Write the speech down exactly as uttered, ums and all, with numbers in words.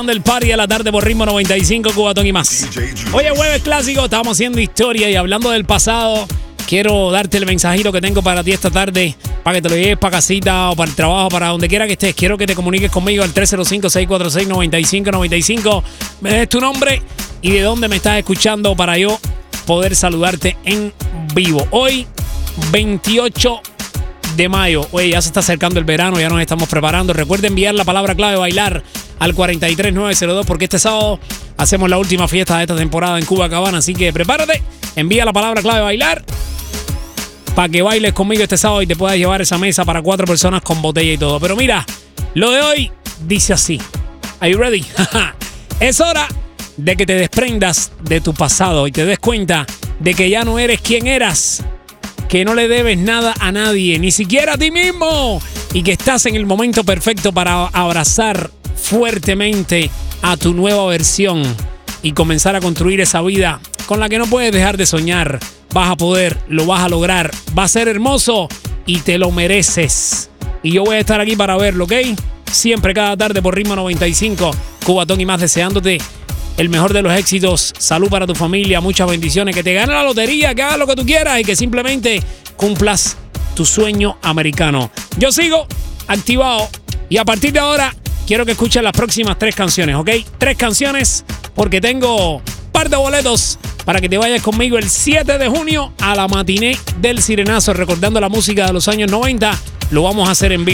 Del party a la tarde por Ritmo noventa y cinco, Cubatón y más. Hoy es jueves clásico, estamos haciendo historia y hablando del pasado. Quiero darte el mensajito que tengo para ti esta tarde, para que te lo lleves para casita o para el trabajo, para donde quiera que estés. Quiero que te comuniques conmigo al tres cero cinco, seis cuatro seis, nueve cinco nueve cinco. Me des tu nombre y de dónde me estás escuchando para yo poder saludarte en vivo. Hoy, veintiocho de mayo. Oye, ya se está acercando el verano, ya nos estamos preparando. Recuerda enviar la palabra clave bailar al cuatro tres nueve cero dos porque este sábado hacemos la última fiesta de esta temporada en Cuba Cabana. Así que prepárate, envía la palabra clave bailar para que bailes conmigo este sábado y te puedas llevar esa mesa para cuatro personas con botella y todo. Pero mira, lo de hoy dice así. Are you ready? Es hora de que te desprendas de tu pasado y te des cuenta de que ya no eres quien eras, que no le debes nada a nadie, ni siquiera a ti mismo, y que estás en el momento perfecto para abrazar fuertemente a tu nueva versión y comenzar a construir esa vida con la que no puedes dejar de soñar. Vas a poder, lo vas a lograr, va a ser hermoso y te lo mereces. Y yo voy a estar aquí para verlo, ¿ok? Siempre, cada tarde por Ritmo noventa y cinco, Cubatón y más, deseándote el mejor de los éxitos, salud para tu familia, muchas bendiciones, que te gane la lotería, que hagas lo que tú quieras y que simplemente cumplas tu sueño americano. Yo sigo activado y a partir de ahora quiero que escuches las próximas tres canciones, ¿ok? Tres canciones porque tengo un par de boletos para que te vayas conmigo el siete de junio a la matiné del Sirenazo, recordando la música de los años noventa. Lo vamos a hacer en vivo.